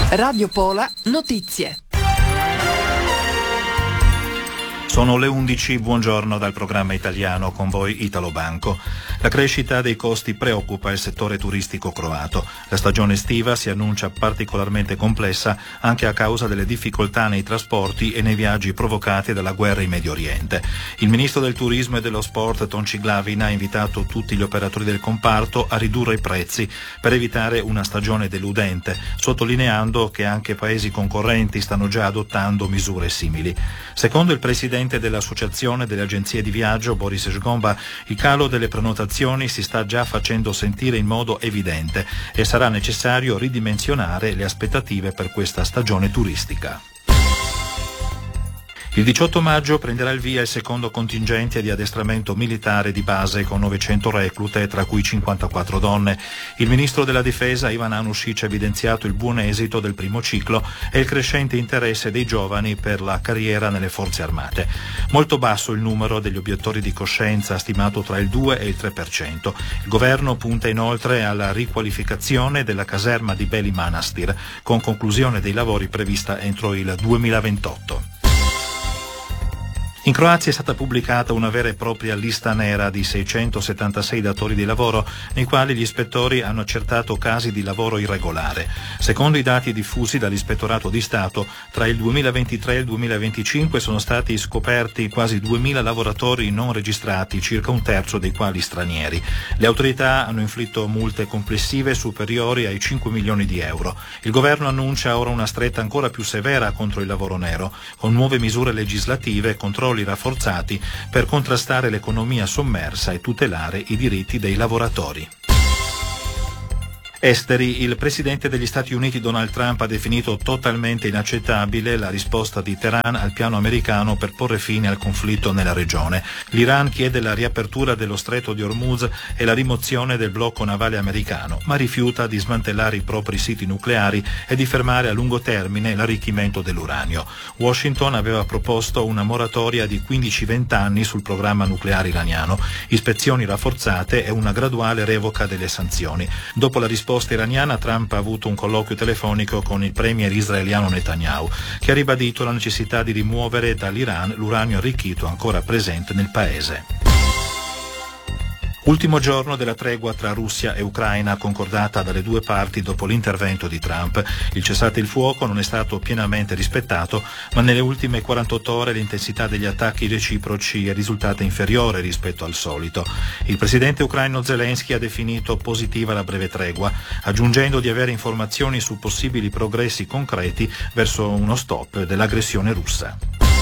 Radio Pola Notizie. Sono le 11, buongiorno dal programma italiano, con voi Italo Banco. La crescita dei costi preoccupa il settore turistico croato. La stagione estiva si annuncia particolarmente complessa anche a causa delle difficoltà nei trasporti e nei viaggi provocati dalla guerra in Medio Oriente. Il ministro del turismo e dello sport Tonči Glavina ha invitato tutti gli operatori del comparto a ridurre i prezzi per evitare una stagione deludente, sottolineando che anche paesi concorrenti stanno già adottando misure simili. Secondo il presidente dell'Associazione delle agenzie di viaggio, Boris Sgomba, il calo delle prenotazioni si sta già facendo sentire in modo evidente e sarà necessario ridimensionare le aspettative per questa stagione turistica. Il 18 maggio prenderà il via il secondo contingente di addestramento militare di base con 900 reclute, tra cui 54 donne. Il ministro della Difesa Ivan Anušić ha evidenziato il buon esito del primo ciclo e il crescente interesse dei giovani per la carriera nelle forze armate. Molto basso il numero degli obiettori di coscienza, stimato tra il 2 e il 3%. Il governo punta inoltre alla riqualificazione della caserma di Beli Manastir, con conclusione dei lavori prevista entro il 2028. In Croazia è stata pubblicata una vera e propria lista nera di 676 datori di lavoro, nei quali gli ispettori hanno accertato casi di lavoro irregolare. Secondo i dati diffusi dall'Ispettorato di Stato, tra il 2023 e il 2025 sono stati scoperti quasi 2.000 lavoratori non registrati, circa un terzo dei quali stranieri. Le autorità hanno inflitto multe complessive superiori ai 5 milioni di euro. Il governo annuncia ora una stretta ancora più severa contro il lavoro nero, con nuove misure legislative e controlli rafforzati per contrastare l'economia sommersa e tutelare i diritti dei lavoratori. Esteri. Il presidente degli Stati Uniti Donald Trump ha definito totalmente inaccettabile la risposta di Teheran al piano americano per porre fine al conflitto nella regione. L'Iran chiede la riapertura dello stretto di Hormuz e la rimozione del blocco navale americano, ma rifiuta di smantellare i propri siti nucleari e di fermare a lungo termine l'arricchimento dell'uranio. Washington aveva proposto una moratoria di 15-20 anni sul programma nucleare iraniano, ispezioni rafforzate e una graduale revoca delle sanzioni. Dopo la risposta iraniana, Trump ha avuto un colloquio telefonico con il premier israeliano Netanyahu, che ha ribadito la necessità di rimuovere dall'Iran l'uranio arricchito ancora presente nel paese. Ultimo giorno della tregua tra Russia e Ucraina, concordata dalle due parti dopo l'intervento di Trump. Il cessate il fuoco non è stato pienamente rispettato, ma nelle ultime 48 ore l'intensità degli attacchi reciproci è risultata inferiore rispetto al solito. Il presidente ucraino Zelensky ha definito positiva la breve tregua, aggiungendo di avere informazioni su possibili progressi concreti verso uno stop dell'aggressione russa.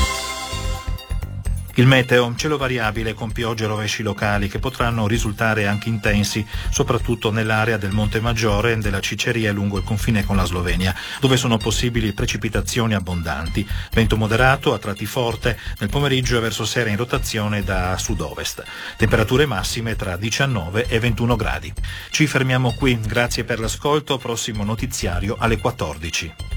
Il meteo, cielo variabile con piogge e rovesci locali che potranno risultare anche intensi, soprattutto nell'area del Monte Maggiore, della Ciceria e lungo il confine con la Slovenia, dove sono possibili precipitazioni abbondanti. Vento moderato, a tratti forte, nel pomeriggio e verso sera in rotazione da sud-ovest. Temperature massime tra 19 e 21 gradi. Ci fermiamo qui, grazie per l'ascolto, prossimo notiziario alle 14.